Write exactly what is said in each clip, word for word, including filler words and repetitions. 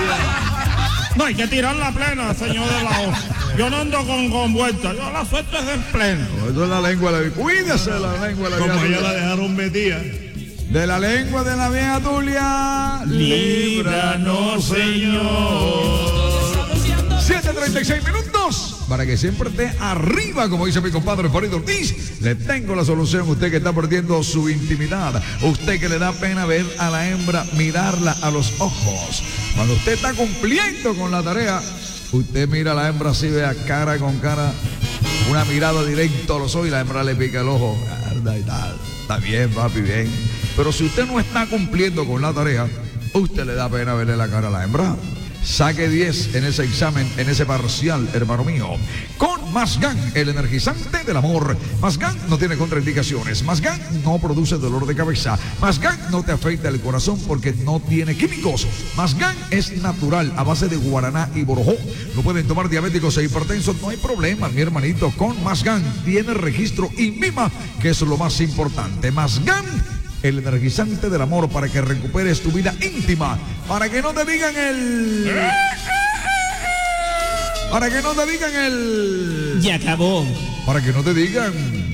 No, hay que tirar la plena, señor de la O. Yo no ando con, con vuelta, yo la suelto es en plena. No, eso es la lengua de la Cuídese la lengua de la Como vieja ella la Tulia. dejaron metida. De la lengua de la vieja Tulia. Líbranos, Señor. siete treinta y seis minutos. Para que siempre esté arriba, como dice mi compadre Farid Ortiz. Le tengo la solución. Usted que está perdiendo su intimidad. Usted que le da pena ver a la hembra, mirarla a los ojos. Cuando usted está cumpliendo con la tarea, usted mira a la hembra así, vea cara con cara, una mirada directo a los ojos y la hembra le pica el ojo. Arda y tal. Está bien, papi, bien. Pero si usted no está cumpliendo con la tarea, usted le da pena verle la cara a la hembra. Saque diez en ese examen, en ese parcial, hermano mío. Con Masgan, el energizante del amor. Masgan no tiene contraindicaciones. Masgan no produce dolor de cabeza. Masgan no te afecta el corazón porque no tiene químicos. Masgan es natural, a base de guaraná y borojó. Lo pueden tomar diabéticos e hipertensos, no hay problema, mi hermanito. Con Masgan tiene registro INVIMA, que es lo más importante. Masgan, el energizante del amor, para que recuperes tu vida íntima, para que no te digan el... Para que no te digan el... Ya acabó. Para que no te digan...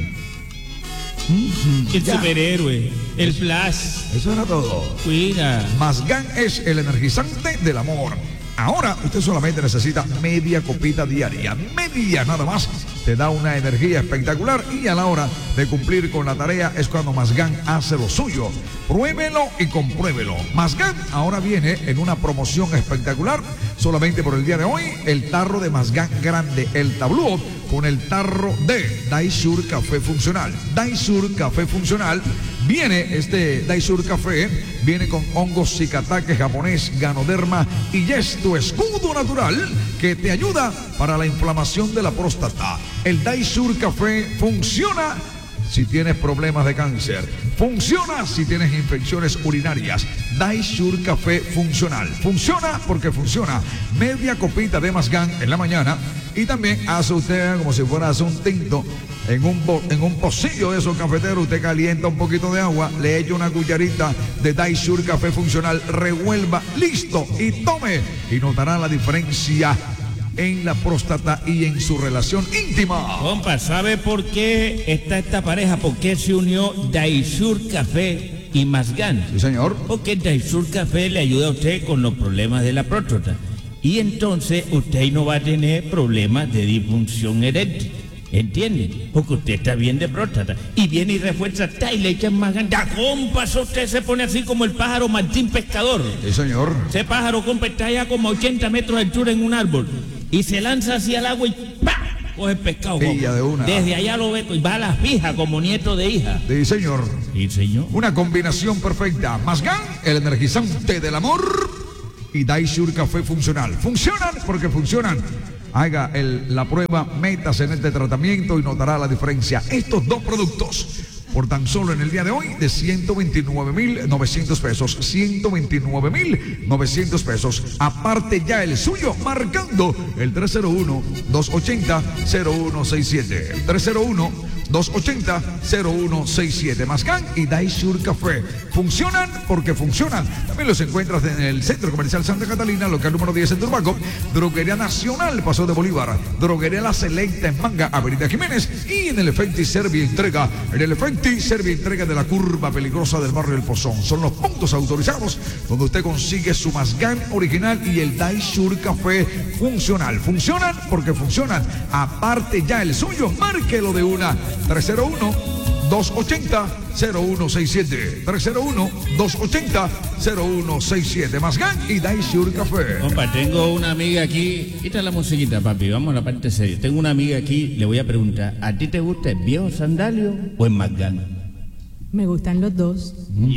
El Ya. superhéroe, el Flash. Eso era todo. Cuida. Masgan es el energizante del amor. Ahora usted solamente necesita media copita diaria, media nada más. Te da una energía espectacular y a la hora de cumplir con la tarea es cuando Masgan hace lo suyo. Pruébelo y compruébelo. Masgan ahora viene en una promoción espectacular. Solamente por el día de hoy, el tarro de Masgan grande, el tablú, con el tarro de Daisur Café Funcional. Daisur Café Funcional. Viene este Daisur Café, viene con hongos Zikatake japonés, Ganoderma y es tu escudo natural que te ayuda para la inflamación de la próstata. El Daisur Café funciona si tienes problemas de cáncer, funciona si tienes infecciones urinarias. Daisur Café Funcional. Funciona porque funciona. Media copita de Masgan en la mañana y también hace usted como si fuera a hacer un tinto. En un, bo, en un pocillo de esos cafeteros, usted calienta un poquito de agua, le echa una cucharita de Daisur Café Funcional, revuelva, listo, y tome. Y notará la diferencia en la próstata y en su relación íntima. Compa, ¿sabe por qué está esta pareja? ¿Por qué se unió Daisur Café y Masgan? Sí, señor. Porque Daisur Café le ayuda a usted con los problemas de la próstata. Y entonces usted no va a tener problemas de disfunción eréctil. ¿Entiende? Porque usted está bien de próstata. Y viene y refuerza, está y le echan más ganas. Da, compa, eso usted se pone así como el pájaro Martín Pescador. Sí, señor. Ese pájaro, compa, está allá como a ochenta metros de altura en un árbol. Y se lanza hacia el agua y ¡pa! Coge el pescado. Pilla de una. Desde allá lo ve y va a la fija como nieto de hija. Sí, señor. Sí, señor. Una combinación perfecta. Masgan, el energizante del amor, y Daisur Café Funcional. Funcionan porque funcionan. Haga el, la prueba, métase en este tratamiento y notará la diferencia. Estos dos productos, por tan solo en el día de hoy, de ciento veintinueve mil novecientos pesos. ciento veintinueve mil novecientos pesos. Aparte ya el suyo, marcando el tres cero uno, dos ochenta, cero uno seis siete. El tres cero uno, dos ochenta, cero uno seis siete. Masgan y Daisur Café. Funcionan porque funcionan. También los encuentras en el Centro Comercial Santa Catalina, local número diez en Turbaco. Droguería Nacional, Paso de Bolívar. Droguería La Selecta en Manga, Avenida Jiménez. Y en el Efecti Servia Entrega. En el Efecti Servia Entrega de la curva peligrosa del barrio El Pozón. Son los puntos autorizados donde usted consigue su Masgan original y el Daisur Café Funcional. Funcionan porque funcionan. Aparte ya el suyo, márquelo de una. tres cero uno, dos ochenta, cero uno seis siete. tres cero uno, dos ochenta, cero uno seis siete. Masgan y Daisur Café. Compa, tengo una amiga aquí. Quita la musiquita, papi. Vamos a la parte seria. Tengo una amiga aquí. Le voy a preguntar: ¿a ti te gusta el viejo sandalio o el Masgan? Me gustan los dos.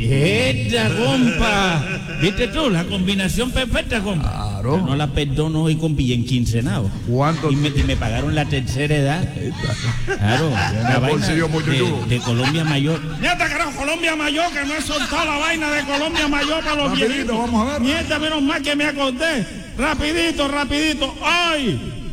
¡Yeta, compa! ¿Viste tú? La combinación perfecta, compa. Claro. Yo no la perdono hoy, compi, en quincenado. ¿Cuánto? Y me, y me pagaron la tercera edad. Claro. Una el vaina bolsillo muy de, chulo. de Colombia Mayor. Nieta, carajo, Colombia Mayor, que no he soltado la vaina de Colombia Mayor para los Rapidito, viejitos. vamos a ver. Nieta, menos mal que me acordé. Rapidito, rapidito. ¡Ay!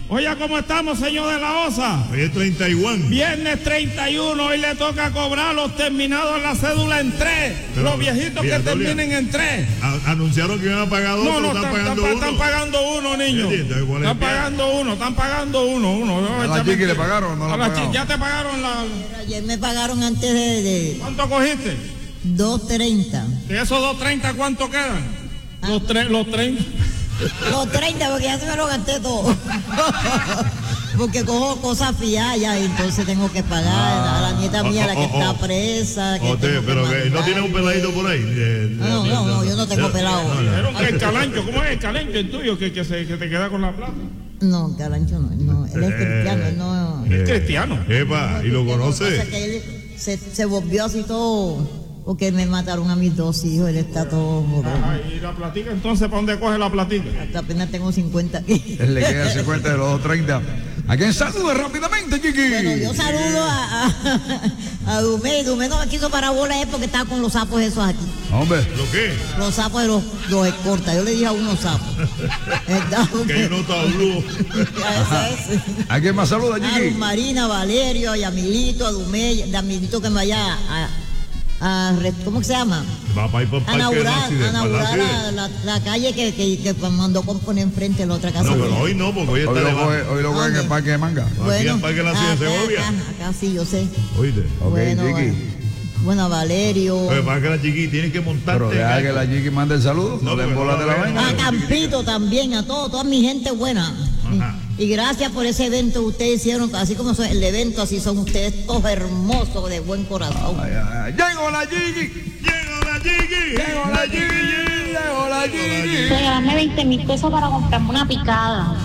Oye, ¿cómo estamos, señor de la Osa? Hoy es treinta y uno. Viernes treinta y uno, hoy le toca cobrar a los terminados en la cédula en tres. Pero, los viejitos que Victoria, terminen en tres. A- anunciaron que iban a pagar dos, No, pero no, están están, pagando están, uno. están pagando uno, niño. Entiendo, igual es Están que- pagando uno, están pagando uno, uno. No, ¿A la échame- chiqui le pagaron o no a la la pagaron? chi- ¿Ya te pagaron la...? Ayer me pagaron antes de, de ¿Cuánto cogiste? dos treinta. ¿De esos dos treinta cuánto quedan? Los, tre- los treinta. Los treinta, porque ya se me lo gasté todo. Porque cojo cosas fiadas ya, y entonces tengo que pagar a la nieta mía, la que Oh, oh, está oh. presa. Que Usted, tengo que pero que no mandar. tiene un peladito por ahí. Eh, No, no, no, yo no tengo pelado. no, no. Dijeron que el calancho, ¿cómo es el calancho el tuyo que, que, se, que te queda con la plata? No, Calancho no, no, él es Eh, cristiano, él no. Es cristiano. Epa, ¿y lo Lo que pasa conoce? es que él se, se volvió así todo, porque me mataron a mis dos hijos, él está todo jodido. Ajá, y la platica, entonces, ¿para dónde coge la platica? Hasta apenas tengo cincuenta aquí. Él le queda cincuenta de los dos treinta. ¿A quién saluda rápidamente, Chiqui? Bueno, yo saludo a, a, a Dumé. Dumé no me quiso parar bola es porque estaba con los sapos esos aquí. Hombre, ¿Lo qué? Los sapos de los, los escortas. Yo le dije a unos sapos. ¿Verdad? Que hay un otablú. A ese, ese. ¿a quién más saluda, A Chiqui? Luz Marina, a Valerio, a Yamilito, a Dumé, a Yamilito que me vaya a, a, a- ¿cómo que se llama? Va para ir por el A parque del inaugurar, a accidente. para el inaugurar accidente. la, la, la calle que, que, que mandó componer enfrente de la otra casa. No, pero hoy no, porque hoy Hoy está lo de coge, baja. hoy lo coge en el ¿Dónde? parque de manga. Aquí en el Parque de la Ciudad de acá, Segovia. acá, acá sí, yo sé. Oíste. Ok, bueno, Chiqui. bueno, bueno, a Valerio. Oye, para que la chiqui tienes que montarte. Pero deja que la Chiqui mande el saludo. No, No, le pero embolas de la no, vaina. A Campito también, a todo, toda mi gente buena. Ajá. Y gracias por ese evento que ustedes hicieron, así como son el evento, así son ustedes todos hermosos, de buen corazón. Ay, ay, ay. ¡Llegó la Chiqui! ¡Llegó la chiqui! ¡Llegó la Chiqui! ¡Llegó la Chiqui! Regálame veinte mil pesos para comprarme una picada.